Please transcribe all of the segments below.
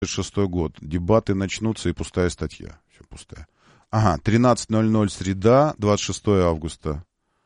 2006 год. Дебаты начнутся и пустая статья. Все пустая. Ага, 13:00 среда, 26 августа.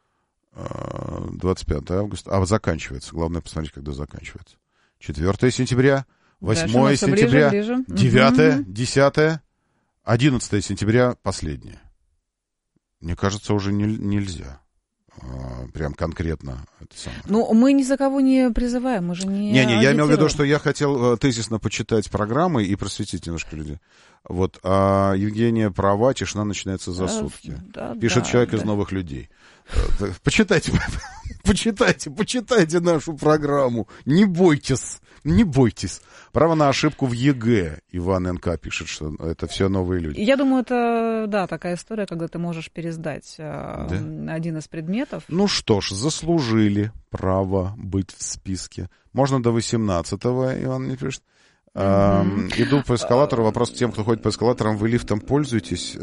25 августа. А заканчивается. Главное посмотреть, когда заканчивается. 4 сентября, 8 сентября, ближе. 9, 10, 11 сентября, последнее. Мне кажется, уже нельзя. Прям конкретно это самое. Ну, мы ни за кого не призываем, мы же не я имел в виду, что я хотел тезисно почитать программы и просветить немножко людей. Вот, а Евгения права, тишина начинается за сутки. Пишет человек из «Новых людей». Почитайте нашу программу. Не бойтесь. Право на ошибку в ЕГЭ. Иван НК пишет, что это все новые люди. Я думаю, это, да, такая история, когда ты можешь пересдать один из предметов. Ну что ж, заслужили право быть в списке. Можно до 18-го, Иван мне пишет. Иду по эскалатору. Вопрос к тем, кто ходит по эскалаторам. Вы лифтом пользуетесь?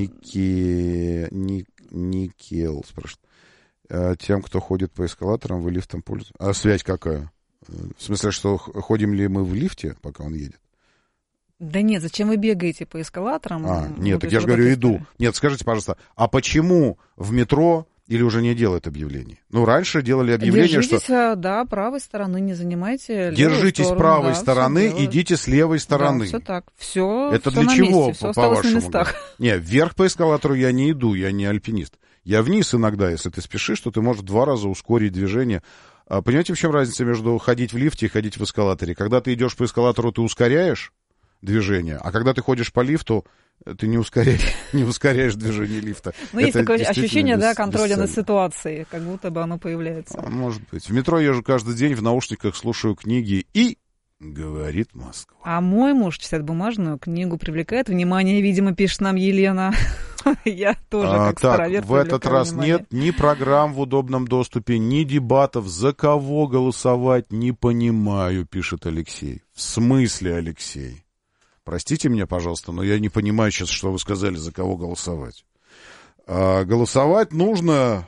Никел спрашивает. Тем, кто ходит по эскалаторам, вы лифтом пользуетесь? А связь какая? В смысле, что ходим ли мы в лифте, пока он едет? Да нет, зачем вы бегаете по эскалаторам? Нет, так я же говорю, иду. Нет, скажите, пожалуйста, а почему в метро или уже не делают объявлений? Ну, раньше делали объявления, держитесь, что... да, правой стороны, не занимайте Держитесь сторону, правой да, стороны, идите с левой стороны. Да, все так. Все, это все для на чего, месте, все осталось по-вашему? на местах. Не, вверх по эскалатору я не иду, я не альпинист. Я вниз иногда, если ты спешишь, то ты можешь 2 раза ускорить движение. Понимаете, в чем разница между ходить в лифте и ходить в эскалаторе? Когда ты идешь по эскалатору, ты ускоряешь движение, а когда ты ходишь по лифту, ты не ускоряешь движение лифта. Ну, есть такое ощущение, да, контроля над ситуацией, как будто бы оно появляется. Может быть. В метро езжу каждый день, в наушниках слушаю книги и... Говорит Москва. А мой муж читает бумажную книгу, привлекает внимание, видимо, пишет нам Елена. Я тоже как старовер. В этот раз нет ни программ в удобном доступе, ни дебатов. За кого голосовать, не понимаю, пишет Алексей. В смысле, Алексей? Простите меня, пожалуйста, но я не понимаю сейчас, что вы сказали, за кого голосовать. Голосовать нужно...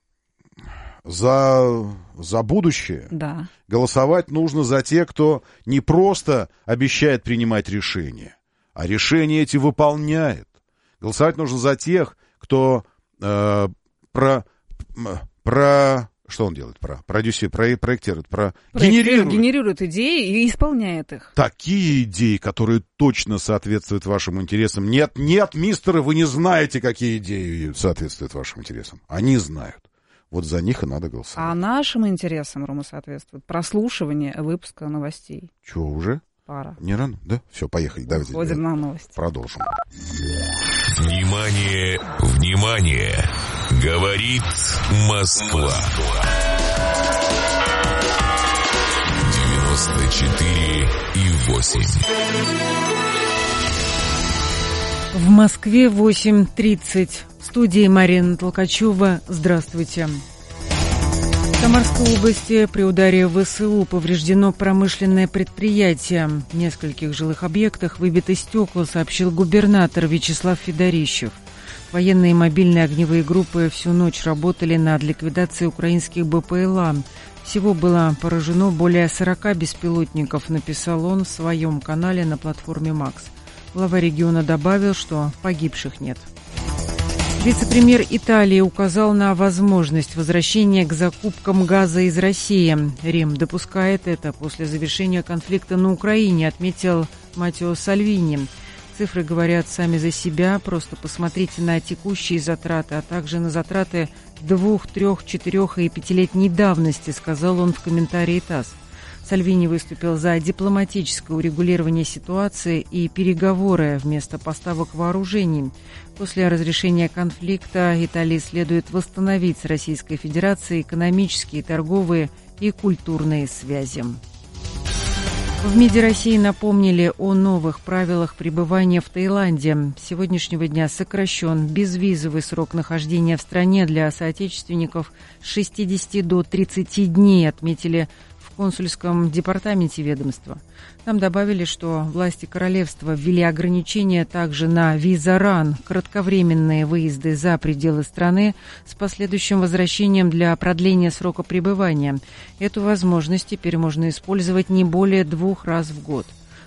За будущее. Да. Голосовать нужно за тех, кто не просто обещает принимать решения, а решения эти выполняет. Голосовать нужно за тех, кто что он делает? Проектирует, генерирует идеи и исполняет их. Такие идеи, которые точно соответствуют вашим интересам. Нет, мистеры, вы не знаете, какие идеи соответствуют вашим интересам. Они знают. Вот за них и надо голосовать. А нашим интересам, Рома, соответствует прослушивание выпуска новостей. Чего, уже? Пора. Не рано? Да? Все, поехали. Давайте. Ходим на новости. Продолжим. Внимание, внимание! Говорит Москва. 94,8. В Москве 8:30. В студии Марина Толкачева. Здравствуйте. В Самарской области при ударе ВСУ повреждено промышленное предприятие. В нескольких жилых объектах выбиты стекла, сообщил губернатор Вячеслав Федорищев. Военные мобильные огневые группы всю ночь работали над ликвидацией украинских БПЛА. Всего было поражено более 40 беспилотников, написал он в своем канале на платформе «Макс». Глава региона добавил, что погибших нет. Вице-премьер Италии указал на возможность возвращения к закупкам газа из России. Рим допускает это после завершения конфликта на Украине, отметил Маттео Сальвини. Цифры говорят сами за себя. Просто посмотрите на текущие затраты, а также на затраты 2, 3, 4 и 5-летней давности, сказал он в комментарии ТАСС. Сальвини выступил за дипломатическое урегулирование ситуации и переговоры вместо поставок вооружений. После разрешения конфликта Италии следует восстановить с Российской Федерацией экономические, торговые и культурные связи. В МИДе России напомнили о новых правилах пребывания в Таиланде. С сегодняшнего дня сокращен безвизовый срок нахождения в стране для соотечественников с 60 до 30 дней, отметили в консульском департаменте ведомства. Там добавили, что власти королевства ввели ограничения также на виза-ран, кратковременные выезды за пределы страны с последующим возвращением для продления срока пребывания. Эту возможность теперь можно использовать не более 2 раз в год.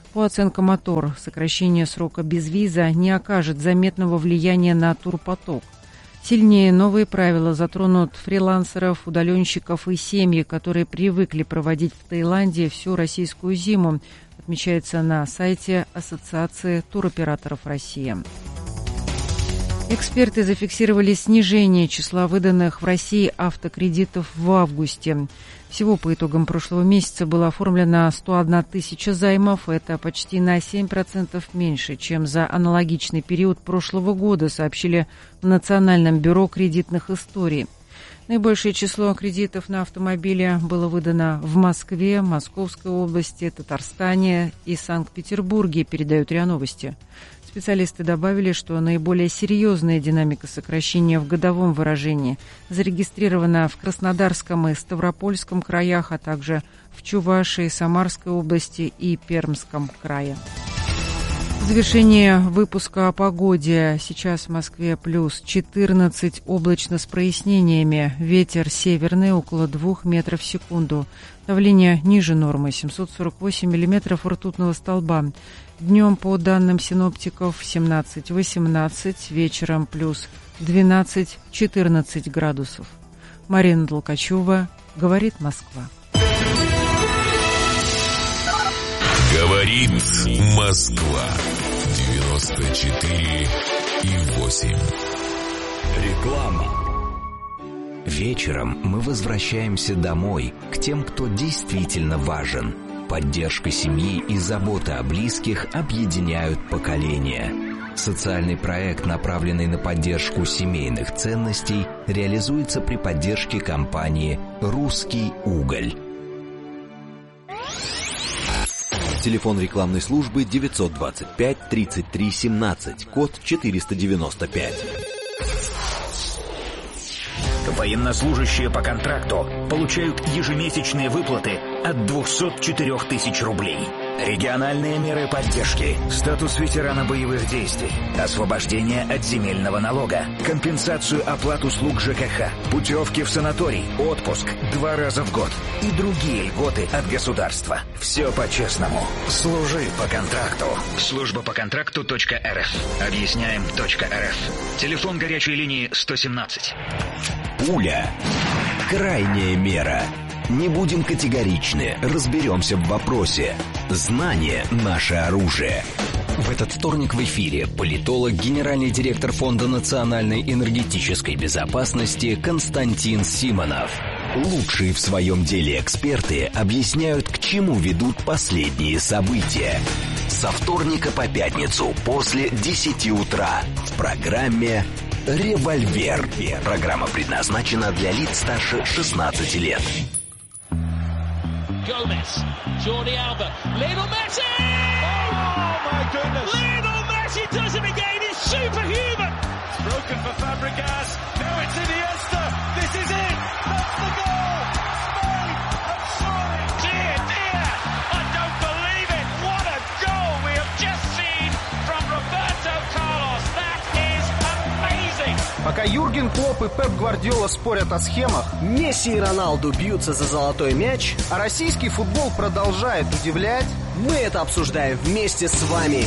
По оценкам МОТОР, сокращение срока безвиза не окажет заметного влияния на турпоток. Сильнее новые правила затронут фрилансеров, удаленщиков и семьи, которые привыкли проводить в Таиланде всю российскую зиму, отмечается на сайте Ассоциации туроператоров России. Эксперты зафиксировали снижение числа выданных в России автокредитов в августе. Всего по итогам прошлого месяца было оформлено 101 тысяча займов. Это почти на 7% меньше, чем за аналогичный период прошлого года, сообщили в Национальном бюро кредитных историй. Наибольшее число кредитов на автомобили было выдано в Москве, Московской области, Татарстане и Санкт-Петербурге, передают РИА Новости. Специалисты добавили, что наиболее серьезная динамика сокращения в годовом выражении зарегистрирована в Краснодарском и Ставропольском краях, а также в Чувашии, Самарской области и Пермском крае. В завершение выпуска о погоде. Сейчас в Москве плюс 14, облачно с прояснениями. Ветер северный около 2 метров в секунду. Давление ниже нормы 748 миллиметров ртутного столба. Днем, по данным синоптиков, 17-18, вечером плюс 12-14 градусов. Марина Толкачева, говорит Москва. Говорит Москва. 94,8. Реклама. Вечером мы возвращаемся домой, к тем, кто действительно важен. Поддержка семьи и забота о близких объединяют поколения. Социальный проект, направленный на поддержку семейных ценностей, реализуется при поддержке компании «Русский уголь». Телефон рекламной службы 925-33-17, код 495. Военнослужащие по контракту получают ежемесячные выплаты от 204 тысяч рублей. Региональные меры поддержки, статус ветерана боевых действий, освобождение от земельного налога, компенсацию оплат услуг ЖКХ, путевки в санаторий, отпуск 2 раза в год и другие льготы от государства. Все по-честному. Служи по контракту. Служба по контракту.рф. Объясняем.рф. Телефон горячей линии 117. Пуля. Крайняя мера. Не будем категоричны, разберемся в вопросе. Знание – наше оружие. В этот вторник в эфире политолог, генеральный директор Фонда национальной энергетической безопасности Константин Симонов. Лучшие в своем деле эксперты объясняют, к чему ведут последние события. Со вторника по пятницу после 10 утра в программе «Револьвер». Программа предназначена для лиц старше 16 лет. Gomez, Jordi Alba, Lionel Messi! Oh my goodness! Lionel Messi does it again, he's superhuman! It's broken for Fabregas, now it's Iniesta, this is it! That's the goal! Spain have soaring! Dear, dear, I don't believe it! What a goal we have just seen from Roberto Carlos! That is amazing! Пока Юрген Клопп и Пеп Гвардиола спорят о схемах, Месси и Роналду бьются за золотой мяч, а российский футбол продолжает удивлять, мы это обсуждаем вместе с вами.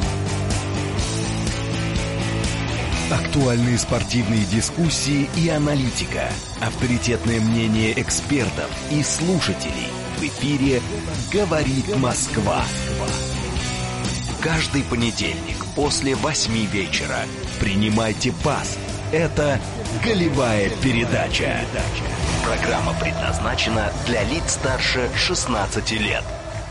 Актуальные спортивные дискуссии и аналитика. Авторитетное мнение экспертов и слушателей. В эфире «Говорит Москва». Каждый понедельник после 8 вечера принимайте пас. Это «Голевая передача». Программа предназначена для лиц старше 16 лет.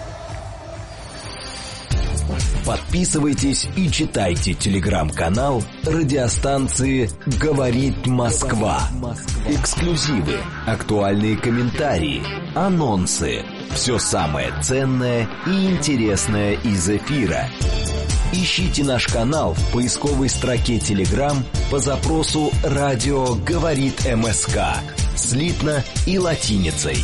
Подписывайтесь и читайте телеграм-канал радиостанции «Говорит Москва». Эксклюзивы, актуальные комментарии, анонсы. Все самое ценное и интересное из эфира. Ищите наш канал в поисковой строке Telegram по запросу «Радио говорит МСК» слитно и латиницей.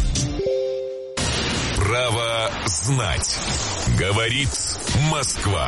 Право знать. Говорит Москва.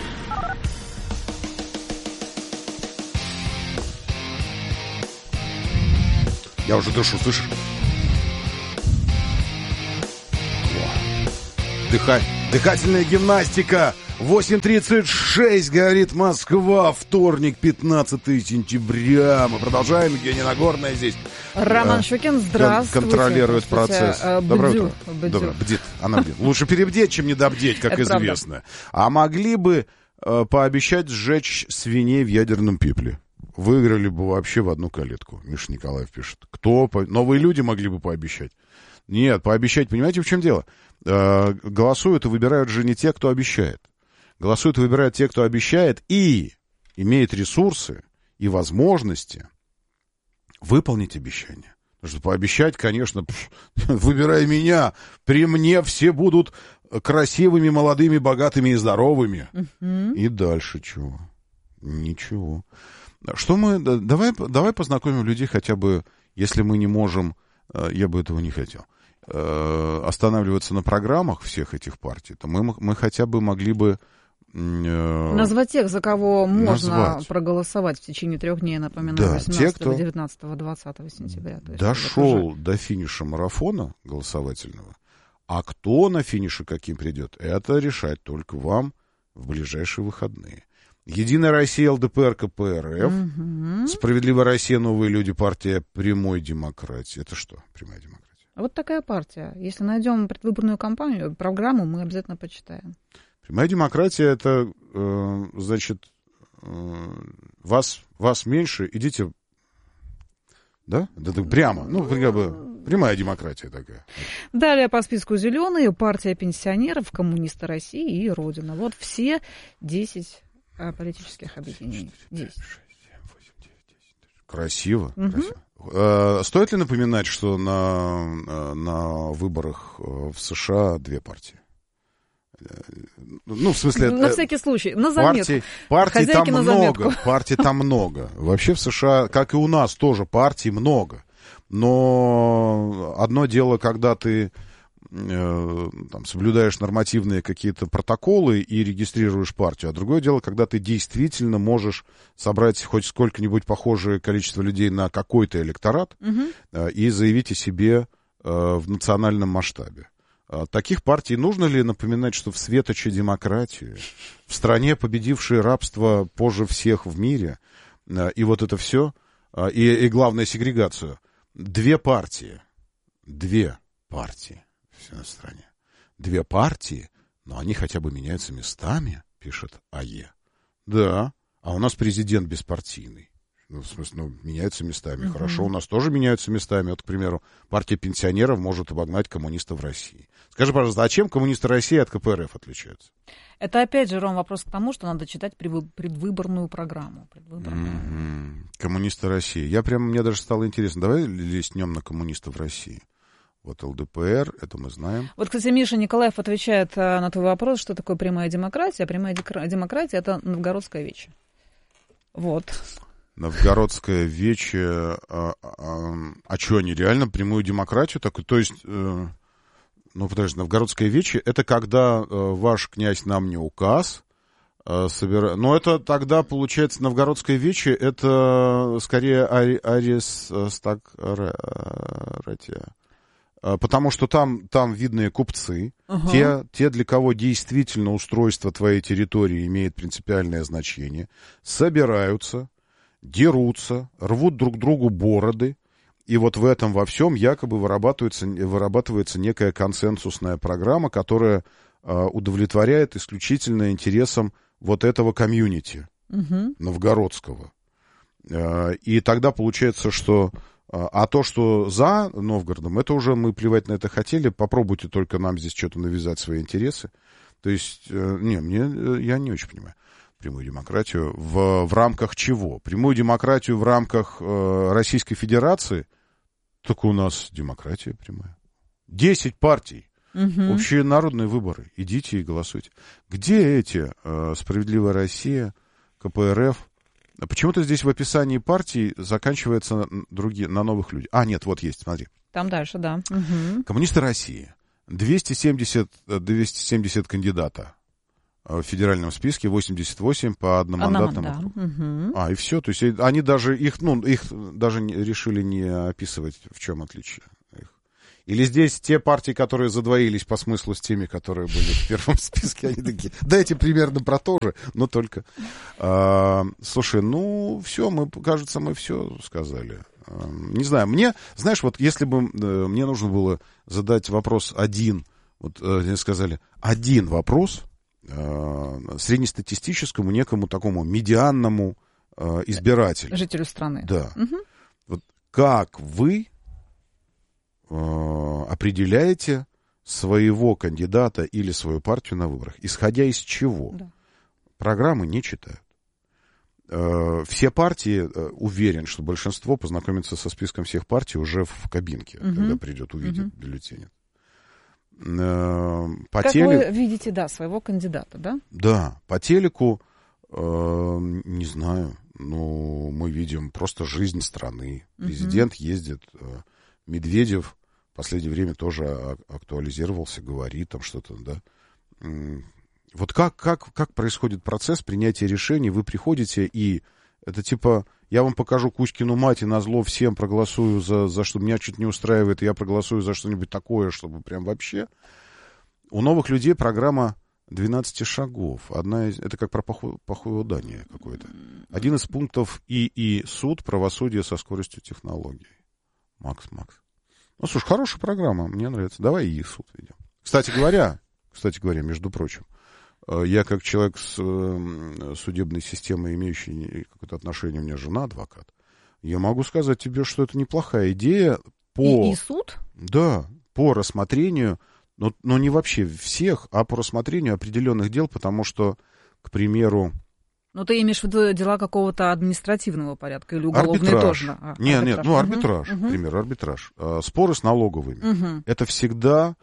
Я уже дышу, слышишь? Дыхай. Дыхательная гимнастика. 8:36, говорит Москва. Вторник, 15 сентября. Мы продолжаем. Евгения Нагорная здесь. Роман Щукин, здравствуйте. Контролирует процесс. Доброе утро. Доброе. Бдит. Она бдит. Лучше перебдеть, чем недобдеть, как известно. А могли бы пообещать сжечь свиней в ядерном пепле? Выиграли бы вообще в одну калитку. Миша Николаев пишет. Кто? Новые люди могли бы пообещать. Нет, пообещать, понимаете, в чем дело? Голосуют и выбирают же не те, кто обещает. Голосуют и выбирают те, кто обещает и имеет ресурсы и возможности выполнить обещание. Потому что пообещать, конечно, выбирай меня, при мне все будут красивыми, молодыми, богатыми и здоровыми. И дальше чего? Ничего. Что мы... Давай познакомим людей хотя бы, если мы не можем... Я бы этого не хотел. Останавливаться на программах всех этих партий, то мы хотя бы могли бы... назвать тех, за кого можно проголосовать в течение 3 дней, напоминаю, да, 18, 19, 20 сентября. Дошел до финиша марафона голосовательного, а кто на финише каким придет, это решать только вам в ближайшие выходные. Единая Россия, ЛДПР, КПРФ, Справедливая Россия, Новые люди, партия Прямой демократии. Это что, Прямая демократия? Вот такая партия. Если найдем предвыборную кампанию, программу, мы обязательно почитаем. Прямая демократия, это, значит, вас меньше, идите, да? Это прямо, прямая демократия такая. Далее по списку зеленые, партия пенсионеров, коммунисты России и Родина. Вот все 10 политических объединений. 10. Красиво. Стоит ли напоминать, что на выборах в США 2 партии? Ну, в смысле... На всякий случай, на заметку. Партий там много, партий там много. Вообще в США, как и у нас, тоже партий много. Но одно дело, когда ты там, соблюдаешь нормативные какие-то протоколы и регистрируешь партию, а другое дело, когда ты действительно можешь собрать хоть сколько-нибудь похожее количество людей на какой-то электорат и заявить о себе в национальном масштабе. Таких партий нужно ли напоминать, что в светоче демократии, в стране, победившей рабство позже всех в мире, и вот это все, и главное, сегрегацию, 2 партии, все на стране. 2 партии, но они хотя бы меняются местами, пишет АЕ. Да, а у нас президент беспартийный. В смысле, меняются местами. Хорошо, у нас тоже меняются местами. Вот, к примеру, партия пенсионеров может обогнать коммунистов России. Скажи, пожалуйста, а чем коммунисты России от КПРФ отличаются? Это опять же, Ром, вопрос к тому, что надо читать предвыборную программу. Коммунисты России. Мне даже стало интересно. Давай листнем на коммунистов России. Вот ЛДПР, это мы знаем. Вот, кстати, Миша Николаев отвечает на твой вопрос, что такое прямая демократия. Прямая демократия — это Новгородская вече. Вот. Новгородская вече, а что, они реально прямую демократию такую? То есть, подожди, Новгородская вече — это когда ваш князь нам не указ, но это тогда, получается, Новгородская вече — это скорее аристократия. Потому что там видные купцы, те, для кого действительно устройство твоей территории имеет принципиальное значение, собираются, дерутся, рвут друг другу бороды, и вот в этом во всем якобы вырабатывается некая консенсусная программа, которая удовлетворяет исключительно интересам вот этого комьюнити новгородского. И тогда получается, что... А то, что за Новгородом, это уже мы плевать на это хотели. Попробуйте только нам здесь что-то навязать свои интересы. То есть, я не очень понимаю. Прямую демократию в рамках чего? Прямую демократию в рамках Российской Федерации? Только у нас демократия прямая. 10 партий. Общие народные выборы. Идите и голосуйте. Где эти «Справедливая Россия», КПРФ? Почему-то здесь в описании партий заканчивается на новых людях. А, нет, вот есть, смотри. Там дальше, да. Коммунисты России. 270 кандидата в федеральном списке, 88 по одномандатному округу. И все. То есть они даже их даже решили не описывать, в чем отличие их. Или здесь те партии, которые задвоились по смыслу с теми, которые были в первом списке, они такие, дайте примерно про то же, но только... Слушай, все, кажется, мы все сказали. Не знаю, знаешь, вот если бы мне нужно было задать вопрос один, вот мне сказали, один вопрос среднестатистическому некому такому медианному избирателю. Жителю страны. Да. Угу. Вот как вы определяете своего кандидата или свою партию на выборах? Исходя из чего? Да. Программы не читают. Все партии, уверен, что большинство познакомится со списком всех партий уже в кабинке, когда придет, увидит бюллетень. Вы видите, да, своего кандидата, да? Да, по телеку, не знаю, мы видим просто жизнь страны. Президент ездит, Медведев в последнее время тоже актуализировался, говорит там что-то, да. Вот как происходит процесс принятия решений? Вы приходите, и это типа, я вам покажу Кузькину мать, и назло всем проголосую за что меня чуть не устраивает, и я проголосую за что-нибудь такое, чтобы прям вообще. У новых людей программа 12 шагов. Это как про похудание какое-то. Один из пунктов и суд, правосудие со скоростью технологий. Макс. Ну, слушай, хорошая программа, мне нравится. Давай и суд ведем. Кстати говоря, между прочим, я как человек с судебной системой, имеющий какое-то отношение, у меня жена адвокат, я могу сказать тебе, что это неплохая идея И суд? Да, по рассмотрению, но не вообще всех, а по рассмотрению определенных дел, потому что, к примеру... Ну, ты имеешь в виду дела какого-то административного порядка или уголовные тоже? Арбитраж, к примеру, арбитраж. Споры с налоговыми. Это всегда...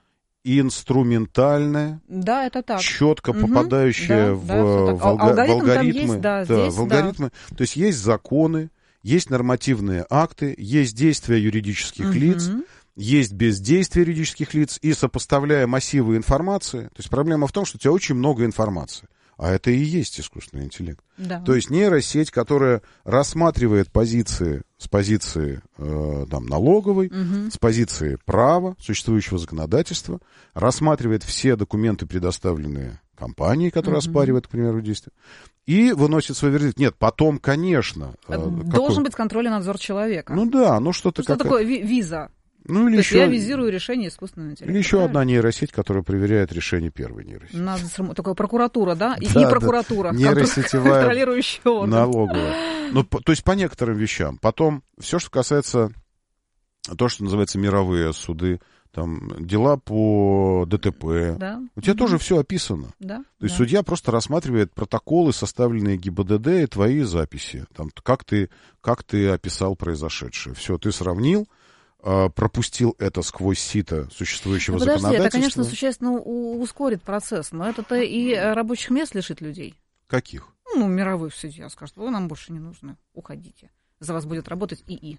инструментальное, да, это так. Четко попадающее в алгоритмы. В алгоритмы. То есть есть законы, есть нормативные акты, есть действия юридических лиц, есть бездействие юридических лиц, и сопоставляя массивы информации, то есть проблема в том, что у тебя очень много информации. А это и есть искусственный интеллект. Да. То есть нейросеть, которая рассматривает позиции с позиции налоговой, с позиции права, существующего законодательства, рассматривает все документы, предоставленные компанией, которая оспаривает, к примеру, действия, и выносит свой вердикт. Нет, потом, конечно... Должен быть контроль и надзор человека. Что-то... Что такое виза? Или То еще... есть я визирую решение искусственного интеллекта. Или еще одна нейросеть, которая проверяет решение первой нейросети. Такая прокуратура, да? И прокуратура. Нейросетевая контролирующая орган. Налоговая. То есть по некоторым вещам. Потом все, что касается то, что называется мировые суды, там дела по ДТП. Да. У тебя тоже все описано. Да. То есть судья просто рассматривает протоколы, составленные ГИБДД, и твои записи. Там, как ты описал произошедшее. Все, ты сравнил, пропустил это сквозь сито существующего законодательства. Это, конечно, существенно ускорит процесс, но это-то и рабочих мест лишит людей. Каких? Мировой судья скажет, вы нам больше не нужны, уходите. За вас будет работать ИИ.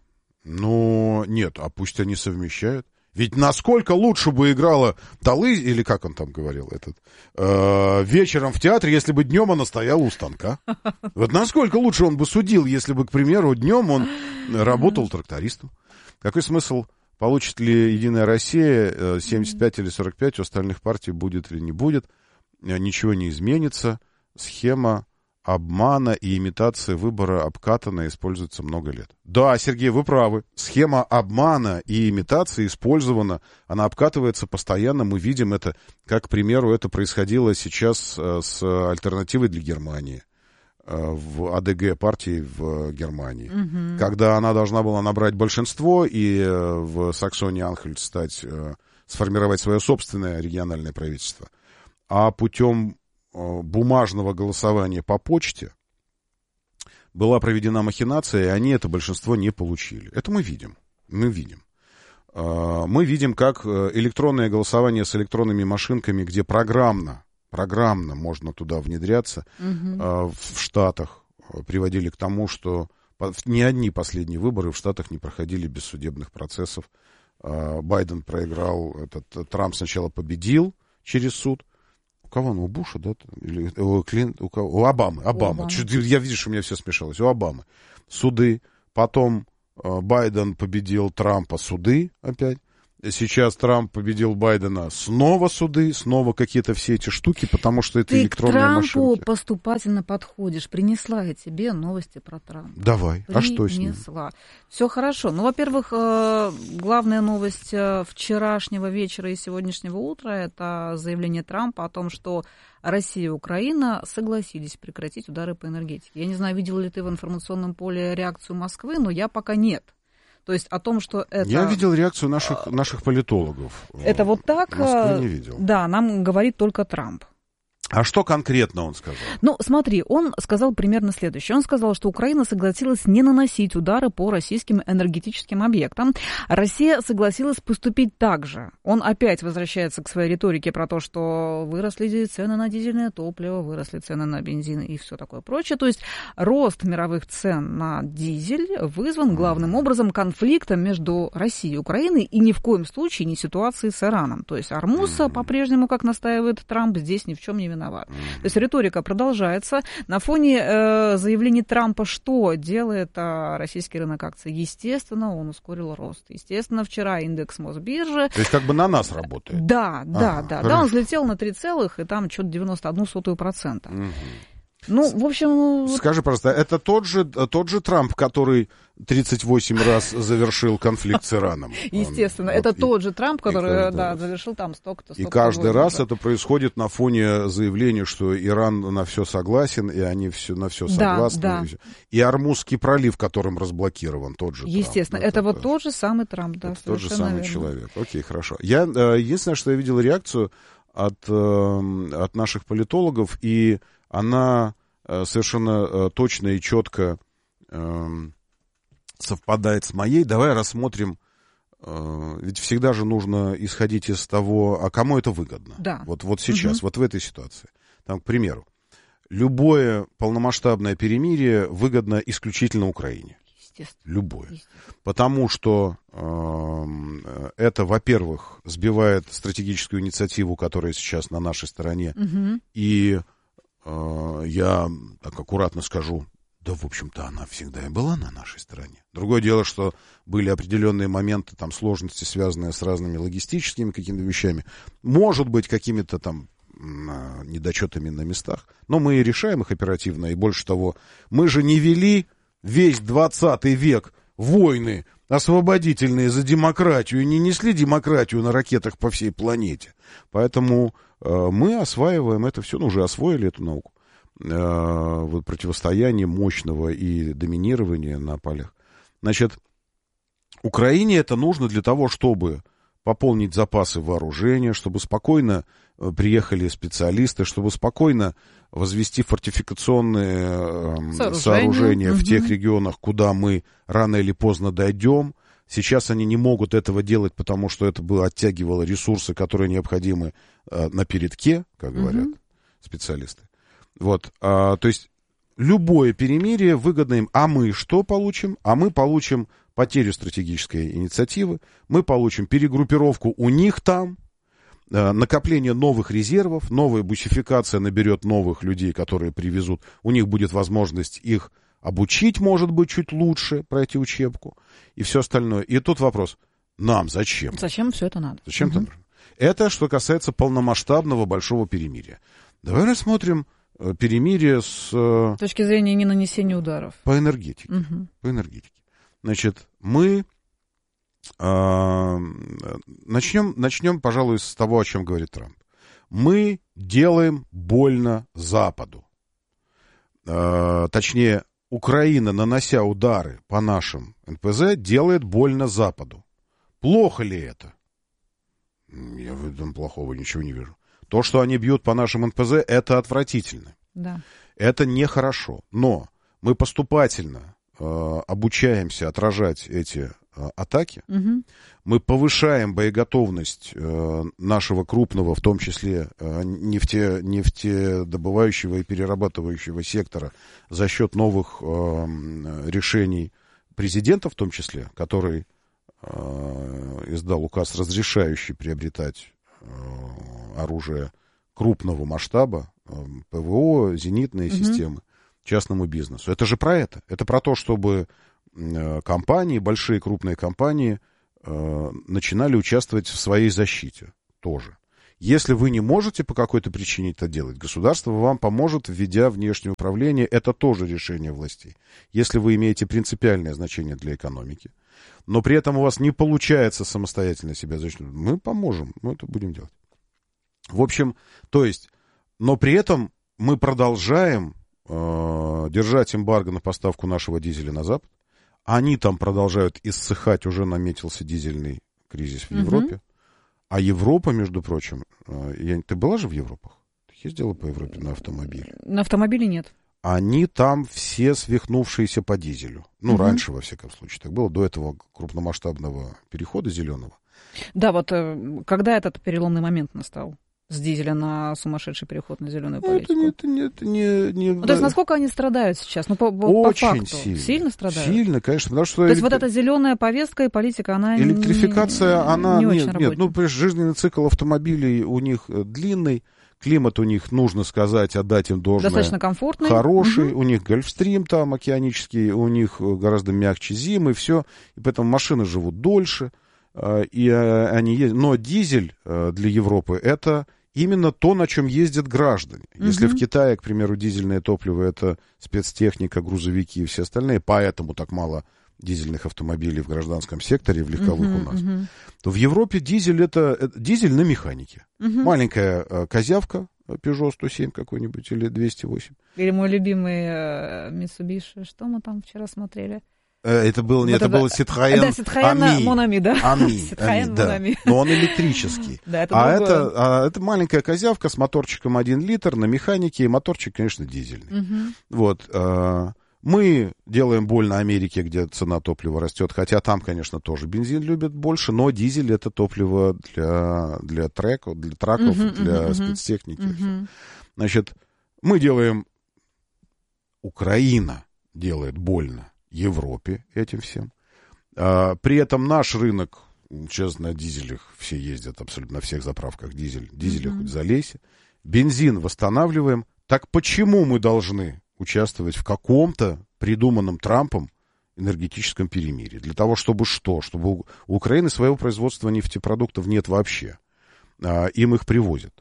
Нет, а пусть они совмещают. Ведь насколько лучше бы играла Талы, или как он там говорил, вечером в театре, если бы днем она стояла у станка. Вот насколько лучше он бы судил, если бы, к примеру, днем он работал трактористом. Какой смысл, получит ли Единая Россия 75 или 45, у остальных партий будет или не будет, ничего не изменится. Схема обмана и имитации выбора обкатана и используется много лет. Да, Сергей, вы правы. Схема обмана и имитации использована, она обкатывается постоянно. Мы видим это, как, к примеру, это происходило сейчас с альтернативой для Германии. В АДГ партии в Германии, когда она должна была набрать большинство и в Саксонии-Анхальт сформировать свое собственное региональное правительство, а путем бумажного голосования по почте была проведена махинация, и они это большинство не получили. Это мы видим. Мы видим, как электронное голосование с электронными машинками, где программно можно туда внедряться, в Штатах приводили к тому, что ни одни последние выборы в Штатах не проходили без судебных процессов. Байден проиграл, Трамп сначала победил через суд. У кого он? У Буша, да? Или у Обамы. Я вижу, что у меня все смешалось. У Обамы. Суды. Потом Байден победил Трампа, суды опять. сейчас Трамп победил Байдена, снова суды, снова какие-то все эти штуки, потому что это электронные машинки. Ты к Трампу поступательно подходишь. Принесла я тебе новости про Трампа. Давай, а что с ним? Все хорошо. Ну, во-первых, главная новость вчерашнего вечера и сегодняшнего утра — это заявление Трампа о том, что Россия и Украина согласились прекратить удары по энергетике. Я не знаю, видел ли ты в информационном поле реакцию Москвы, но я пока нет. То есть о том, что это... Я видел реакцию наших политологов. Это вот так? Москвы не видел. Да, нам говорит только Трамп. А что конкретно он сказал? Ну, смотри, он сказал примерно следующее. Он сказал, что Украина согласилась не наносить удары по российским энергетическим объектам. Россия согласилась поступить так же. Он опять возвращается к своей риторике про то, что выросли цены на дизельное топливо, выросли цены на бензин и все такое прочее. То есть рост мировых цен на дизель вызван главным образом конфликтом между Россией и Украиной и ни в коем случае не ситуацией с Ираном. То есть Ормуз по-прежнему, как настаивает Трамп, здесь ни в чем не виноват. То есть риторика продолжается. На фоне заявлений Трампа что делает российский рынок акций? Естественно, он ускорил рост. Естественно, вчера индекс Мосбиржи... То есть как бы на нас работает? Да, он взлетел на 3, и там что-то 91%. Ну, в общем... Скажи, пожалуйста, это тот же Трамп, который 38 раз завершил конфликт с Ираном? Естественно, это тот же Трамп, который завершил там столько-то. И каждый раз это происходит на фоне заявления, что Иран на все согласен, и они на все согласны. Да. И Ормузский пролив, которым разблокирован, тот же Трамп. Естественно, это вот тот же самый Трамп, да. Это тот же самый человек. Окей, хорошо. Единственное, что я видел реакцию от наших политологов, и она совершенно точно и четко совпадает с моей. Давай рассмотрим, ведь всегда же нужно исходить из того, а кому это выгодно. Да. Вот сейчас, вот в этой ситуации. Там, к примеру, любое полномасштабное перемирие выгодно исключительно Украине. Любое. Потому что это, во-первых, сбивает стратегическую инициативу, которая сейчас на нашей стороне, и я так аккуратно скажу, да, в общем-то, она всегда и была на нашей стороне. Другое дело, что были определенные моменты, там, сложности, связанные с разными логистическими какими-то вещами. Может быть, какими-то там недочетами на местах. Но мы решаем их оперативно. И больше того, мы же не вели весь 20 век войны освободительные за демократию и не несли демократию на ракетах по всей планете. Поэтому мы осваиваем это все, уже освоили эту науку. Противостояние мощного и доминирования на полях. Значит, Украине это нужно для того, чтобы пополнить запасы вооружения, чтобы спокойно приехали специалисты, чтобы спокойно возвести фортификационные сооружения в тех регионах, куда мы рано или поздно дойдем. Сейчас они не могут этого делать, потому что это бы оттягивало ресурсы, которые необходимы на передке, как говорят специалисты. Вот, то есть любое перемирие выгодно им. А мы что получим? А мы получим потерю стратегической инициативы, мы получим перегруппировку у них там, накопление новых резервов, новая бусификация наберет новых людей, которые привезут. У них будет возможность их обучить, может быть, чуть лучше, пройти учебку и все остальное. И тут вопрос, нам зачем? Зачем все это надо? Зачем это нужно? Это что касается полномасштабного большого перемирия. Давай рассмотрим перемирие с точки зрения не нанесения ударов. По энергетике. По энергетике. Значит, мы начнем, пожалуй, с того, о чем говорит Трамп. Мы делаем больно Западу. Точнее, Украина, нанося удары по нашим НПЗ, делает больно Западу. Плохо ли это? Я в этом плохого ничего не вижу. То, что они бьют по нашим НПЗ, это отвратительно. Да. Это нехорошо. Но мы поступательно обучаемся отражать эти атаки. Мы повышаем боеготовность нашего крупного, в том числе нефтедобывающего и перерабатывающего сектора за счет новых решений президента, в том числе, который издал указ, разрешающий приобретать оружие крупного масштаба, ПВО, зенитные системы частному бизнесу. Это же про это. Это про то, чтобы компании, большие крупные компании начинали участвовать в своей защите тоже. Если вы не можете по какой-то причине это делать, государство вам поможет, введя внешнее управление. Это тоже решение властей. Если вы имеете принципиальное значение для экономики, но при этом у вас не получается самостоятельно себя защитить, мы поможем, мы это будем делать. В общем, то есть, но при этом мы продолжаем держать эмбарго на поставку нашего дизеля на Запад. Они там продолжают иссыхать, уже наметился дизельный кризис в Европе. А Европа, между прочим, ты была же в Европах? Ты ездила по Европе на автомобиле? На автомобиле нет. Они там все свихнувшиеся по дизелю. Ну, раньше, во всяком случае, так было, до этого крупномасштабного перехода зеленого. Да, вот когда этот переломный момент настал? С дизеля на сумасшедший переход на зеленую политику. Это не... Ну, то есть, насколько они страдают сейчас? Ну, очень по факту. сильно. Сильно страдают? Сильно, конечно. Потому что то есть, вот эта зеленая повестка и политика, она электрификация, она... не очень работает. Ну, жизненный цикл автомобилей у них длинный, климат у них, нужно сказать, отдать им должное. Достаточно комфортный. Хороший. У них Гольфстрим там океанический, у них гораздо мягче зимы, все. И поэтому машины живут дольше, и они ездят. Но дизель для Европы — это... именно то, на чем ездят граждане. Если в Китае, к примеру, дизельное топливо — это спецтехника, грузовики и все остальные, поэтому так мало дизельных автомобилей в гражданском секторе, в легковых у нас, то в Европе дизель — это дизель на механике. Маленькая козявка, Peugeot 107 какой-нибудь или 208. Или мой любимый Mitsubishi. Что мы там вчера смотрели? Это был Citroën. Да, Citroën Monami, да. Citroën Monami. Но он электрический. Да, это это маленькая козявка с моторчиком 1 литр на механике, и моторчик, конечно, дизельный. Вот. Мы делаем больно Америке, где цена топлива растет, хотя там, конечно, тоже бензин любят больше, но дизель — это топливо для траков, для спецтехники. Значит, мы делаем... Украина делает больно Европе этим всем. При этом наш рынок, сейчас на дизелях все ездят абсолютно на всех заправках, дизеля хоть залейся. Бензин восстанавливаем. Так почему мы должны участвовать в каком-то придуманном Трампом энергетическом перемирии? Для того, чтобы что? Чтобы у Украины своего производства нефтепродуктов нет вообще. Им их привозят.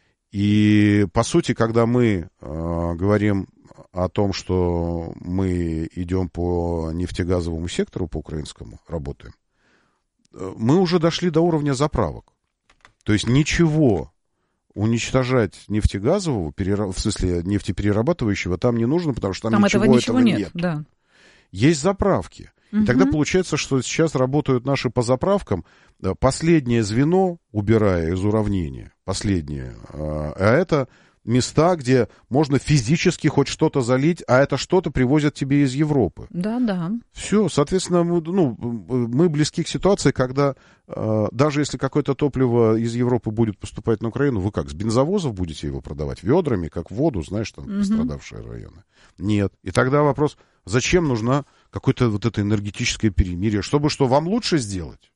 И, по сути, когда мы говорим о том, что мы идем по нефтегазовому сектору, по украинскому, работаем, мы уже дошли до уровня заправок. То есть ничего уничтожать нефтегазового, в смысле нефтеперерабатывающего, там не нужно, потому что там ничего этого нет. Да. Есть заправки. И тогда получается, что сейчас работают наши по заправкам. Последнее звено, убирая из уравнения, последнее, а это места, где можно физически хоть что-то залить, а это что-то привозят тебе из Европы. Да. Все, соответственно, мы близки к ситуации, когда даже если какое-то топливо из Европы будет поступать на Украину, вы как, с бензовозов будете его продавать ведрами, как воду, знаешь, там пострадавшие районы? Нет. И тогда вопрос, зачем нужна какое-то вот это энергетическое перемирие? Чтобы что, вам лучше сделать?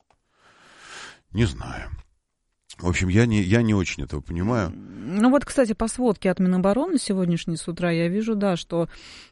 Не знаю. В общем, я не очень этого понимаю. Ну вот, кстати, по сводке от Минобороны сегодняшней с утра я вижу, да, что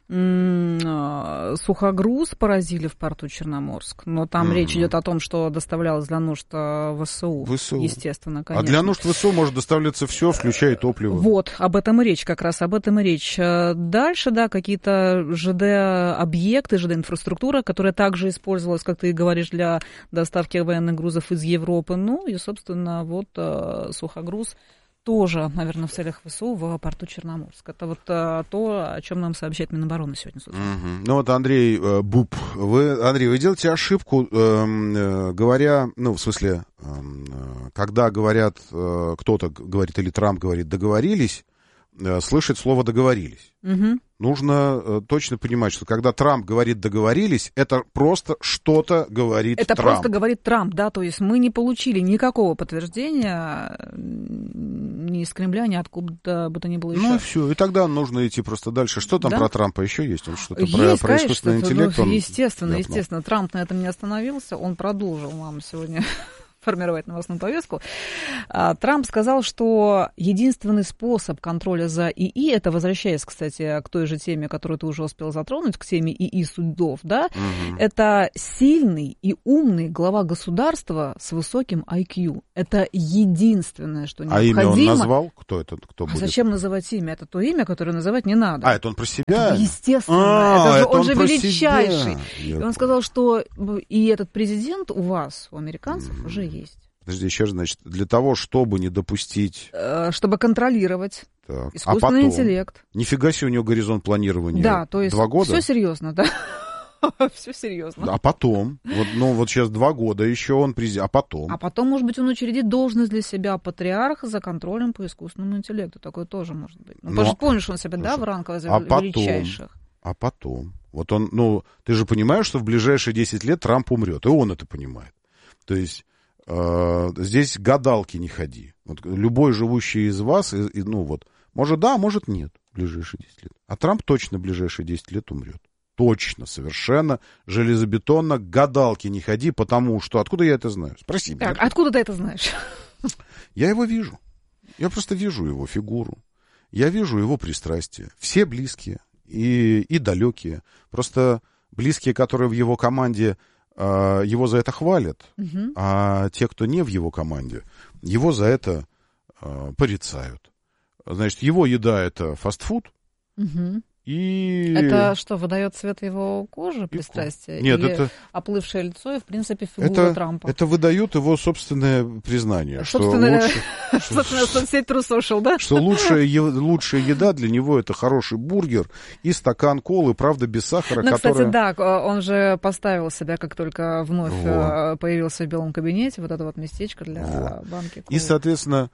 сухогруз поразили в порту Черноморск. Но там речь идет о том, что доставлялось для нужд ВСУ. Естественно, конечно. А для нужд ВСУ может доставляться все, включая топливо. Вот, об этом и речь, как раз об этом и речь. Дальше, да, какие-то ЖД-объекты, ЖД-инфраструктура, которая также использовалась, как ты говоришь, для доставки военных грузов из Европы. Ну и, собственно, вот сухогруз тоже, наверное, в целях ВСУ в порту Черноморск. Это вот то, о чем нам сообщает Минобороны сегодня с утра. Ну вот Андрей Буб, Андрей, вы делаете ошибку, говоря, ну, в смысле, когда говорят, кто-то говорит или Трамп говорит «договорились», слышать слово «договорились». Нужно точно понимать, что когда Трамп говорит «договорились», это просто что-то говорит Трамп. Это просто говорит Трамп, да, то есть мы не получили никакого подтверждения ни из Кремля, ни откуда бы то ни было еще. Ну, все, и тогда нужно идти просто дальше. Что там про Трампа еще есть? Он что-то есть, про искусственный интеллект? Естественно, Трамп на этом не остановился, он продолжил нам сегодня формировать новостную повестку. Трамп сказал, что единственный способ контроля за ИИ, это возвращаясь, кстати, к той же теме, которую ты уже успел затронуть, к теме ИИ судов, да, это сильный и умный глава государства с высоким IQ. Это единственное, что необходимо. А имя он назвал? Кто это? Кто будет? Зачем называть имя? Это то имя, которое называть не надо. Это он про себя? Это, естественно. Он же величайший. И он сказал, что и этот президент у вас, у американцев, уже есть. Подожди, еще раз, значит, для того, чтобы не допустить... Чтобы контролировать искусственный интеллект. Нифига себе у него горизонт планирования. Да, то есть 2 года? Все серьезно, да. Все серьезно. А потом, вот сейчас 2 года еще он президент, а потом? А потом, может быть, он учредит должность для себя патриарха за контролем по искусственному интеллекту. Такое тоже может быть. Помнишь, он себя, да, в ранговой величайших. А потом? Вот он, ты же понимаешь, что в ближайшие 10 лет Трамп умрет, и он это понимает. То есть здесь гадалки не ходи. Вот любой живущий из вас, может да, может нет в ближайшие 10 лет. А Трамп точно в ближайшие 10 лет умрет. Точно, совершенно железобетонно, гадалки не ходи, потому что... Откуда я это знаю? Спроси меня. Так, откуда ты это знаешь? Я его вижу. Я просто вижу его фигуру. Я вижу его пристрастия. Все близкие и далекие. Просто близкие, которые в его команде, его за это хвалят, а те, кто не в его команде, его за это порицают. Значит, его еда — это фастфуд, и... Это что, выдает цвет его кожи, пристрастие? Нет, или это... оплывшее лицо и, в принципе, фигура Трампа? Это выдает его собственное признание. Собственная соцсеть True Social, да? Что лучшая еда для него — это хороший бургер и стакан колы, правда, без сахара, кстати, да, он же поставил себя, как только вновь появился в Белом кабинете, вот это вот местечко для банки колы. И, соответственно...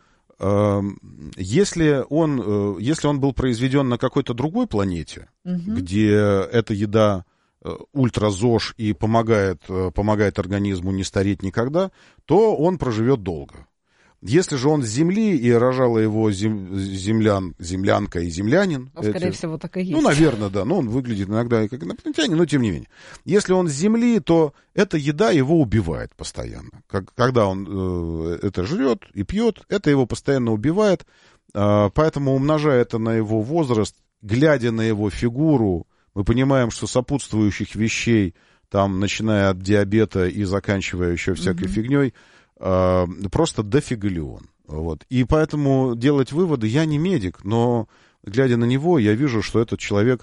Если он был произведен на какой-то другой планете, где эта еда ультра-ЗОЖ и помогает организму не стареть никогда, то он проживет долго. Если же он с Земли и рожала его землянка и землянин... скорее всего, так и есть. Наверное, да. Он выглядит иногда как инопланетянин, но тем не менее. Если он с Земли, то эта еда его убивает постоянно. Когда он это жрет и пьет, это его постоянно убивает. Поэтому, умножая это на его возраст, глядя на его фигуру, мы понимаем, что сопутствующих вещей, там, начиная от диабета и заканчивая еще всякой фигней, просто дофигалион. Вот. И поэтому делать выводы, я не медик, но, глядя на него, я вижу, что этот человек,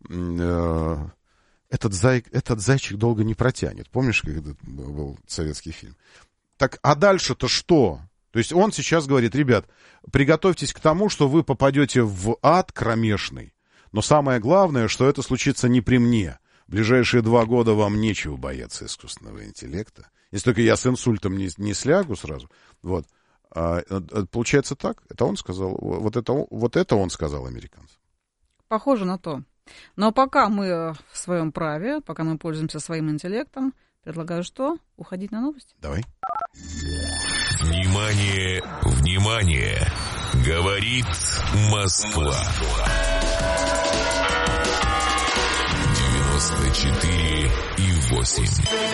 этот зайчик долго не протянет. Помнишь, как это был советский фильм? Так, а дальше-то что? То есть он сейчас говорит: ребят, приготовьтесь к тому, что вы попадете в ад кромешный. Но самое главное, что это случится не при мне. В ближайшие 2 года вам нечего бояться искусственного интеллекта. Если только я с инсультом не слягу сразу. Вот. Получается так? Это он сказал. Вот это он сказал американцам. Похоже на то. Но пока мы в своем праве, пока мы пользуемся своим интеллектом, предлагаю что? Уходить на новости? Давай. Внимание, внимание! Говорит Москва. 94,8.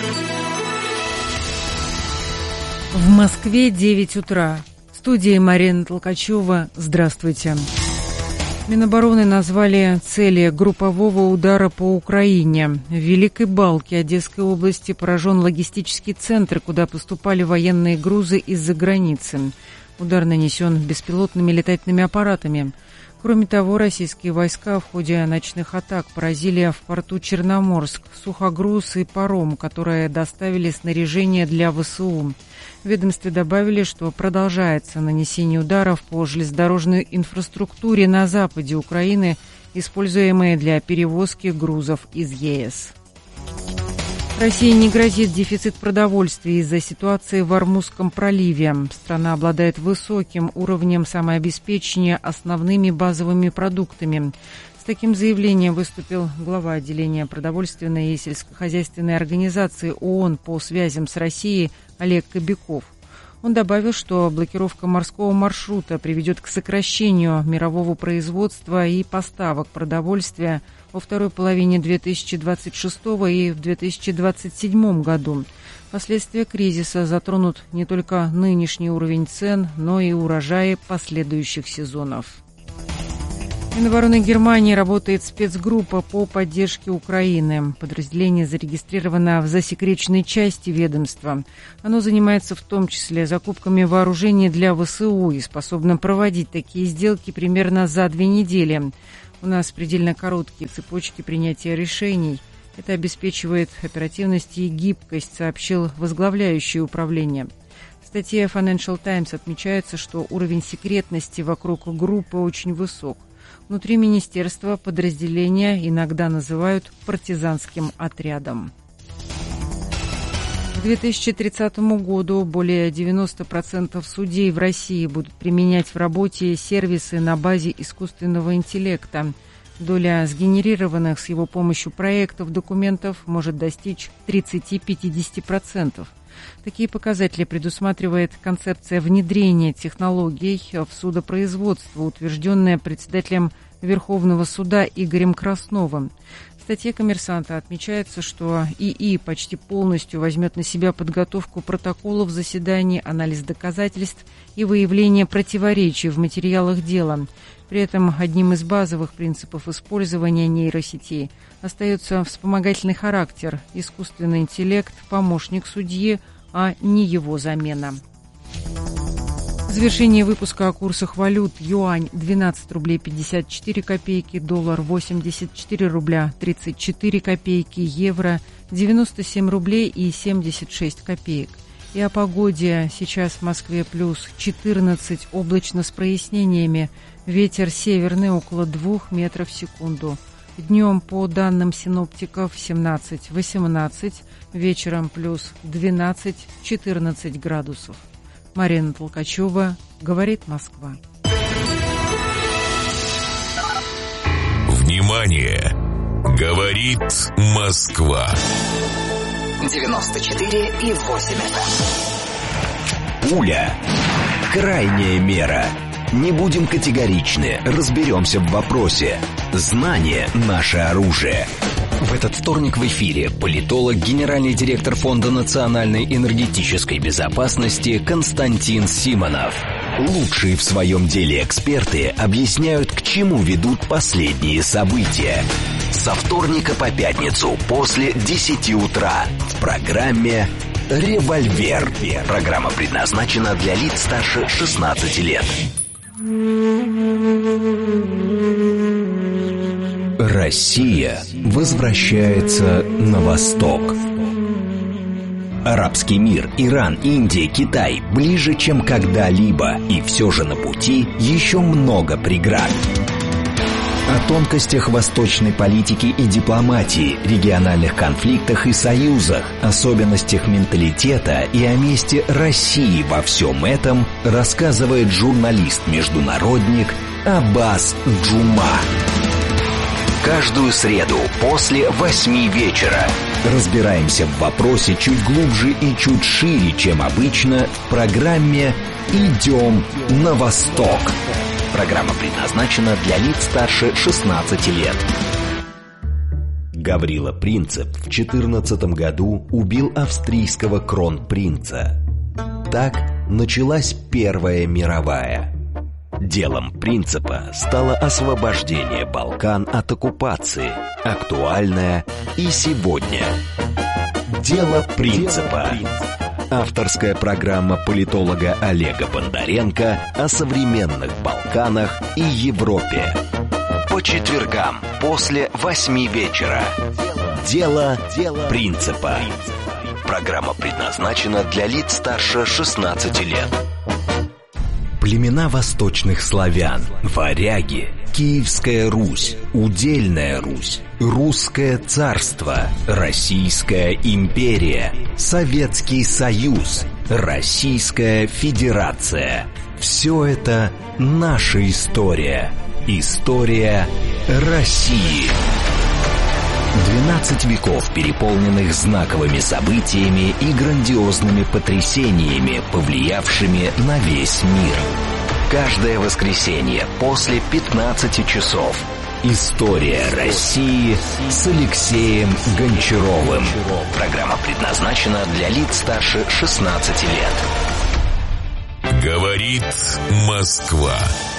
В Москве 9 утра. В студии Марина Толкачева. Здравствуйте. Минобороны назвали цели группового удара по Украине. В Великой Балке Одесской области поражен логистический центр, куда поступали военные грузы из-за границы. Удар нанесен беспилотными летательными аппаратами. Кроме того, российские войска в ходе ночных атак поразили в порту Черноморск сухогруз и паром, которые доставили снаряжение для ВСУ. В ведомстве добавили, что продолжается нанесение ударов по железнодорожной инфраструктуре на западе Украины, используемые для перевозки грузов из ЕС. России не грозит дефицит продовольствия из-за ситуации в Ормузском проливе. Страна обладает высоким уровнем самообеспечения основными базовыми продуктами. С таким заявлением выступил глава отделения продовольственной и сельскохозяйственной организации ООН по связям с Россией Олег Кобяков. Он добавил, что блокировка морского маршрута приведет к сокращению мирового производства и поставок продовольствия во второй половине 2026 и в 2027 году. Последствия кризиса затронут не только нынешний уровень цен, но и урожаи последующих сезонов. Минобороны Германии работает спецгруппа по поддержке Украины. Подразделение зарегистрировано в засекреченной части ведомства. Оно занимается в том числе закупками вооружений для ВСУ и способно проводить такие сделки примерно за 2 недели. У нас предельно короткие цепочки принятия решений. Это обеспечивает оперативность и гибкость, сообщил возглавляющий управление. В статье Financial Times отмечается, что уровень секретности вокруг группы очень высок. Внутри министерства подразделения иногда называют партизанским отрядом. К 2030 году более 90% судей в России будут применять в работе сервисы на базе искусственного интеллекта. Доля сгенерированных с его помощью проектов, документов может достичь 30-50%. Такие показатели предусматривает концепция внедрения технологий в судопроизводство, утвержденная председателем Верховного суда Игорем Красновым. В статье «Коммерсанта» отмечается, что ИИ почти полностью возьмет на себя подготовку протоколов заседаний, анализ доказательств и выявление противоречий в материалах дела. При этом одним из базовых принципов использования нейросетей остается вспомогательный характер. Искусственный интеллект – помощник судьи, а не его замена. Завершение выпуска о курсах валют. Юань – 12 рублей 54 копейки, доллар – 84 рубля 34 копейки, евро – 97 рублей и 76 копеек. И о погоде. Сейчас в Москве плюс 14, облачно с прояснениями. Ветер северный около 2 метров в секунду. Днем, по данным синоптиков, 17-18, вечером плюс 12-14 градусов. Марина Толкачева, говорит Москва. Внимание! Говорит Москва. 94,8 FM. Пуля. Крайняя мера. Не будем категоричны, разберемся в вопросе. Знание – наше оружие. В этот вторник в эфире политолог, генеральный директор Фонда национальной энергетической безопасности Константин Симонов. Лучшие в своем деле эксперты объясняют, к чему ведут последние события. Со вторника по пятницу после 10 утра в программе «Револьвер». Программа предназначена для лиц старше 16 лет. Россия возвращается на восток. Арабский мир, Иран, Индия, Китай ближе, чем когда-либо, и все же на пути еще много преград. О тонкостях восточной политики и дипломатии, региональных конфликтах и союзах, особенностях менталитета и о месте России во всем этом рассказывает журналист-международник Аббас Джума. Каждую среду после 8 вечера разбираемся в вопросе чуть глубже и чуть шире, чем обычно, в программе «Идем на восток». Программа предназначена для лиц старше 16 лет. Гаврила Принцип в 14 году убил австрийского кронпринца. Так началась Первая мировая. Делом Принципа стало освобождение Балкан от оккупации, актуальное и сегодня. Дело Принципа. Авторская программа политолога Олега Бондаренко о современных Балканах и Европе. По четвергам после 8 вечера. Дело Принципа. Программа предназначена для лиц старше 16 лет. Племена восточных славян, варяги, Киевская Русь, Удельная Русь, Русское царство, Российская империя, Советский Союз, Российская Федерация. Все это наша история. История России. 12 веков, переполненных знаковыми событиями и грандиозными потрясениями, повлиявшими на весь мир. Каждое воскресенье после 15 часов История России с Алексеем Гончаровым. Программа предназначена для лиц старше 16 лет. Говорит Москва.